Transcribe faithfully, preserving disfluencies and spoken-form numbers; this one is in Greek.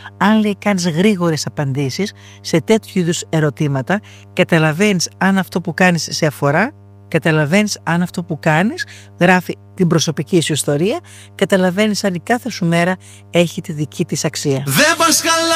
Αν λέει κάνεις γρήγορες απαντήσεις σε τέτοιου είδους ερωτήματα, καταλαβαίνεις αν αυτό που κάνεις σε αφορά, καταλαβαίνεις αν αυτό που κάνεις γράφει την προσωπική σου ιστορία, καταλαβαίνεις αν η κάθε σου μέρα έχει τη δική της αξία.